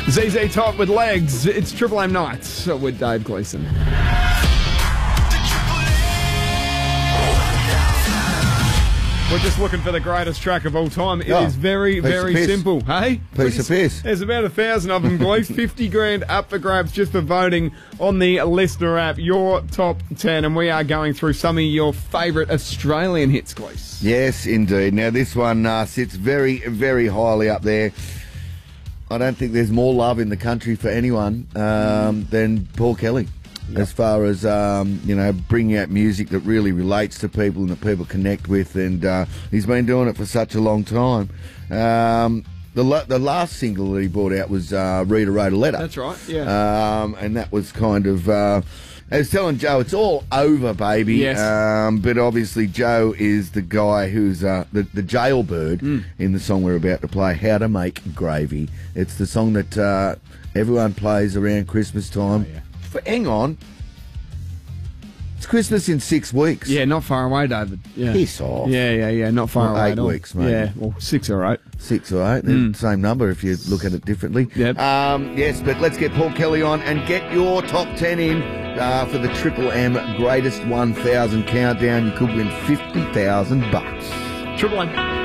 ZZ Top with Legs. It's Triple M Nights with Dave Gleeson. We're just looking for the greatest track of all time. It is very, very simple. Hey? Piece of piss. There's about 1,000 of them, Glees. 50 grand up for grabs just for voting on the listener app. Your top 10, and we are going through some of your favourite Australian hits, Glees. Yes, indeed. Now, this one sits very, very highly up there. I don't think there's more love in the country for anyone than Paul Kelly. Yep. As far as, bringing out music that really relates to people and that people connect with. And he's been doing it for such a long time. The last single that he brought out was Rita Wrote a Letter. That's right, yeah. And that was kind of... I was telling Joe, it's all over, baby. Yes. But obviously Joe is the guy who's the jailbird in the song we're about to play, How to Make Gravy. It's the song that everyone plays around Christmas time. Oh, yeah. Hang on. It's Christmas in 6 weeks. Yeah, not far away, David. Yeah. Piss off. Yeah, not far away. 8 weeks, mate. Yeah, well, 6 or 8. 6 or 8. They're the same number if you look at it differently. Yep. Yes, but let's get Paul Kelly on and get your top 10 in for the Triple M Greatest 1000 Countdown. You could win $50,000. Triple M.